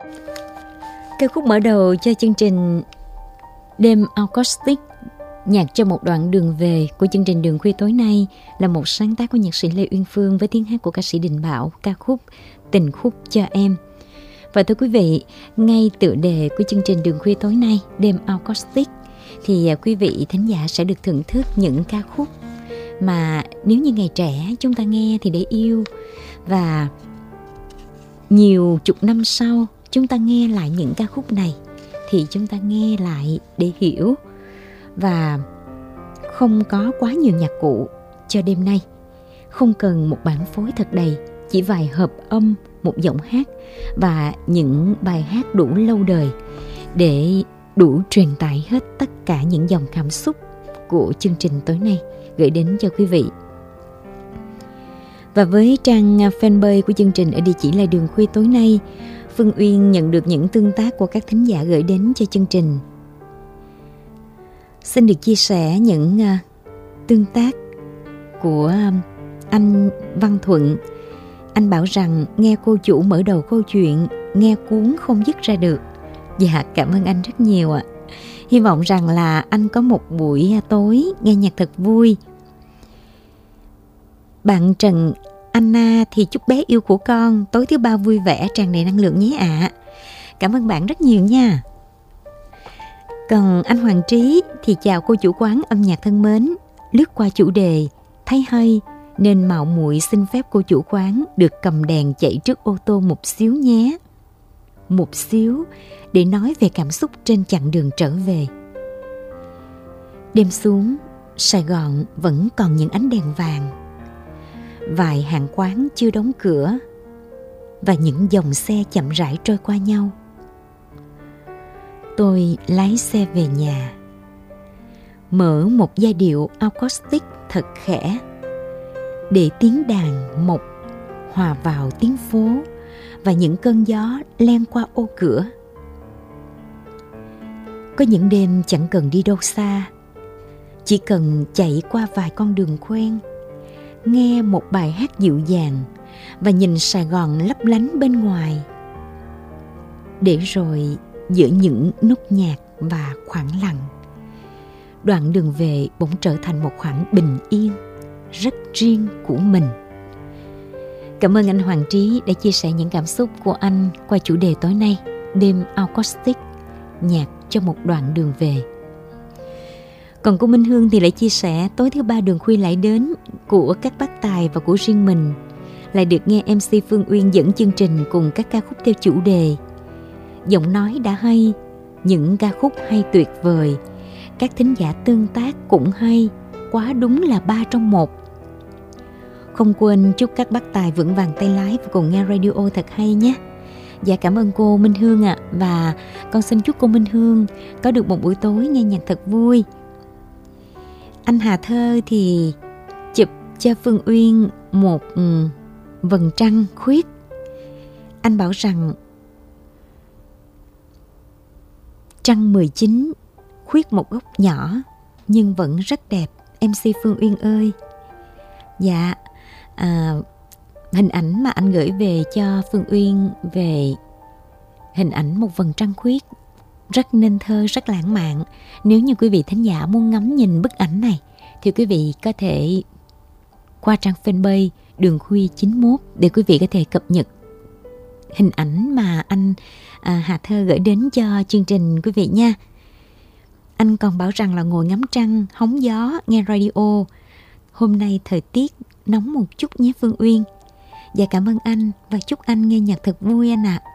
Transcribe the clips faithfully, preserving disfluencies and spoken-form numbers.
Ca khúc mở đầu cho chương trình Đêm Acoustic, nhạc cho một đoạn đường về của chương trình Đường Khuya tối nay là một sáng tác của nhạc sĩ Lê Uyên Phương với tiếng hát của ca sĩ Đình Bảo, ca khúc Tình Khúc Cho Em. Và thưa quý vị, ngay tựa đề của chương trình Đường Khuya tối nay, Đêm Acoustic, thì quý vị thính giả sẽ được thưởng thức những ca khúc mà nếu như ngày trẻ chúng ta nghe thì để yêu, và nhiều chục năm sau chúng ta nghe lại những ca khúc này thì chúng ta nghe lại để hiểu, và không có quá nhiều nhạc cụ cho đêm nay. Không cần một bản phối thật đầy, chỉ vài hợp âm, một giọng hát và những bài hát đủ lâu đời để đủ truyền tải hết tất cả những dòng cảm xúc của chương trình tối nay gửi đến cho quý vị. Và với trang fanpage của chương trình ở địa chỉ là Đường Khuya tối nay, Phương Uyên nhận được những tương tác của các thính giả gửi đến cho chương trình. Xin được chia sẻ những uh, tương tác của uh, anh Văn Thuận. Anh bảo rằng nghe cô chủ mở đầu câu chuyện, nghe cuốn không dứt ra được. Dạ, cảm ơn anh rất nhiều ạ. Hy vọng rằng là anh có một buổi tối nghe nhạc thật vui. Bạn Trần Anna thì chúc bé yêu của con tối thứ ba vui vẻ tràn đầy năng lượng nhé ạ. À. Cảm ơn bạn rất nhiều nha. Còn anh Hoàng Trí thì chào cô chủ quán âm nhạc thân mến. Lướt qua chủ đề thấy hay nên mạo muội xin phép cô chủ quán được cầm đèn chạy trước ô tô một xíu nhé. Một xíu để nói về cảm xúc trên chặng đường trở về. Đêm xuống, Sài Gòn vẫn còn những ánh đèn vàng. Vài hàng quán chưa đóng cửa và những dòng xe chậm rãi trôi qua nhau. Tôi lái xe về nhà, mở một giai điệu acoustic thật khẽ để tiếng đàn mộc hòa vào tiếng phố và những cơn gió len qua ô cửa. Có những đêm chẳng cần đi đâu xa, chỉ cần chạy qua vài con đường quen, nghe một bài hát dịu dàng và nhìn Sài Gòn lấp lánh bên ngoài. Để rồi giữa những nốt nhạc và khoảng lặng, đoạn đường về bỗng trở thành một khoảng bình yên rất riêng của mình. Cảm ơn anh Hoàng Trí đã chia sẻ những cảm xúc của anh qua chủ đề tối nay, Đêm Acoustic, nhạc cho một đoạn đường về. Còn cô Minh Hương thì lại chia sẻ tối thứ ba đường khuya lại đến của các bác tài và của riêng mình, lại được nghe em xê Phương Uyên dẫn chương trình cùng các ca khúc theo chủ đề. Giọng nói đã hay, những ca khúc hay tuyệt vời, các thính giả tương tác cũng hay, quá đúng là ba trong một. Không quên chúc các bác tài vững vàng tay lái và cùng nghe radio thật hay nhé. Dạ, cảm ơn cô Minh Hương ạ. À. Và con xin chúc cô Minh Hương có được một buổi tối nghe nhạc thật vui. Anh Hà Thơ thì chụp cho Phương Uyên một um, vầng trăng khuyết. Anh bảo rằng trăng mười chín khuyết một góc nhỏ nhưng vẫn rất đẹp, em xê Phương Uyên ơi. Dạ, à, hình ảnh mà anh gửi về cho Phương Uyên về hình ảnh một vầng trăng khuyết rất nên thơ, rất lãng mạn. Nếu như quý vị thính giả muốn ngắm nhìn bức ảnh này thì quý vị có thể qua trang fanpage Đường Khuya chín mốt để quý vị có thể cập nhật hình ảnh mà anh à, Hà Thơ gửi đến cho chương trình quý vị nha. Anh còn bảo rằng là ngồi ngắm trăng, hóng gió, nghe radio. Hôm nay thời tiết nóng một chút nhé Phương Uyên. Dạ, cảm ơn anh và chúc anh nghe nhạc thật vui anh ạ.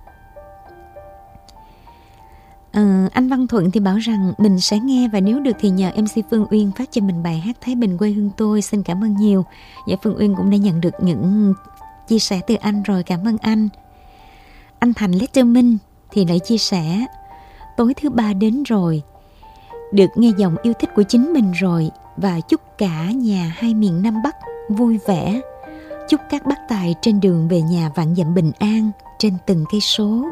À, anh Văn Thuận thì bảo rằng mình sẽ nghe và nếu được thì nhờ em xê Phương Uyên phát cho mình bài hát Thái Bình quê hương tôi. Xin cảm ơn nhiều. Dạ, Phương Uyên cũng đã nhận được những chia sẻ từ anh rồi, cảm ơn anh. Anh Thành Letterman thì lại chia sẻ tối thứ ba đến rồi, được nghe dòng yêu thích của chính mình rồi, và chúc cả nhà hai miền Nam Bắc vui vẻ. Chúc các bác tài trên đường về nhà vạn dặm bình an trên từng cây số.